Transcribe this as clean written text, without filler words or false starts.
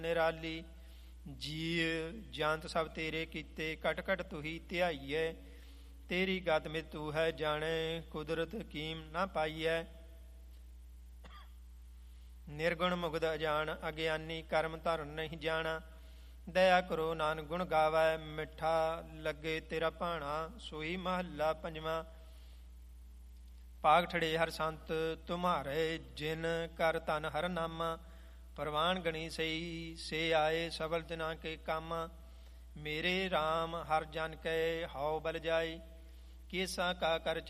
ਨਿਰਾਲੀ। ਜੀ ਜੰਤ ਸਭ ਤੇਰੇ ਕੀਤੇ, ਘਟ ਘਟ ਤੁਹੀ ਧਿਆਈਐ। ਤੇਰੀ ਗਤ ਮਿਤ ਤੂੰ ਹੈ ਜਾਣੈ, ਕੁਦਰਤ ਕੀਮ ਨਾ ਪਾਈਐ। ਨਿਰਗੁਣ ਮੁਗਧ ਅਜਾਣ, ਅਗਿਆਨੀ ਕਰਮ ਧਰਨ ਨਹੀਂ ਜਾਣਾ। ਦਇਆ ਕਰੋ ਨਾਨਕ ਗੁਣ ਗਾਵੈ, ਮਿੱਠਾ ਲੱਗੇ ਤੇਰਾ ਭਾਣਾ। ਸੋਈ ਮਹੱਲਾ ਪੰਜਵਾਂ। ਭਾਗ ਠੜੇ ਹਰ ਸੰਤ ਤੁਮਹਾਰੇ, ਜਿਨ ਕਰ ਤਨ ਹਰ ਨਾਮਾ। ਪ੍ਰਵਾਨ ਗਣੀ ਸਈ, ਸੇ ਆਏ ਸਬਲ ਤਿਨਾ ਕੇ ਕਾਮਾ। ਮੇਰੇ ਰਾਮ ਹਰ ਜਨ ਕੈ, ਹਉ ਬਲ ਜਾਏ। ਕੇਸਾ ਕਾ ਕਰ